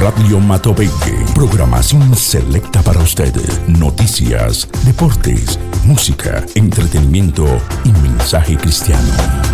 Radio Matopeque. Programación selecta para usted. Noticias, deportes, música, entretenimiento y mensaje cristiano.